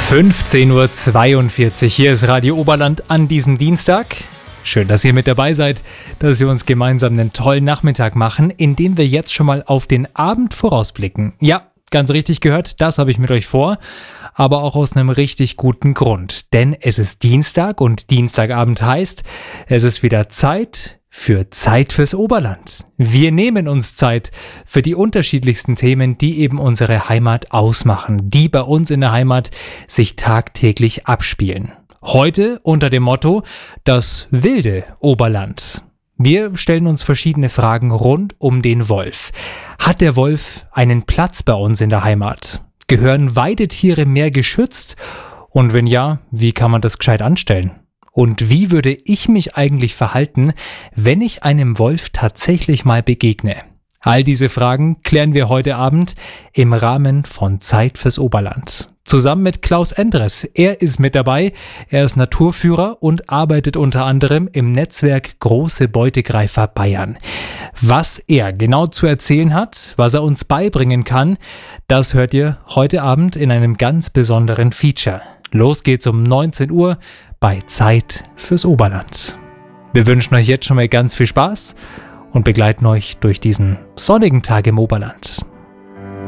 15:42 Uhr, hier ist Radio Oberland an diesem Dienstag. Schön, dass ihr mit dabei seid, dass wir uns gemeinsam einen tollen Nachmittag machen, indem wir jetzt schon mal auf den Abend vorausblicken. Ja, ganz richtig gehört, das habe ich mit euch vor, aber auch aus einem richtig guten Grund. Denn es ist Dienstag und Dienstagabend heißt, es ist wieder Zeit fürs Oberland. Wir nehmen uns Zeit für die unterschiedlichsten Themen, die eben unsere Heimat ausmachen, die bei uns in der Heimat sich tagtäglich abspielen. Heute unter dem Motto das wilde Oberland. Wir stellen uns verschiedene Fragen rund um den Wolf. Hat der Wolf einen Platz bei uns in der Heimat? Gehören Weidetiere mehr geschützt? Und wenn ja, wie kann man das gescheit anstellen? Und wie würde ich mich eigentlich verhalten, wenn ich einem Wolf tatsächlich mal begegne? All diese Fragen klären wir heute Abend im Rahmen von Zeit fürs Oberland. Zusammen mit Klaus Endres. Er ist mit dabei. Er ist Naturführer und arbeitet unter anderem im Netzwerk Große Beutegreifer Bayern. Was er genau zu erzählen hat, was er uns beibringen kann, das hört ihr heute Abend in einem ganz besonderen Feature. Los geht's um 19 Uhr bei Zeit fürs Oberland. Wir wünschen euch jetzt schon mal ganz viel Spaß und begleiten euch durch diesen sonnigen Tag im Oberland.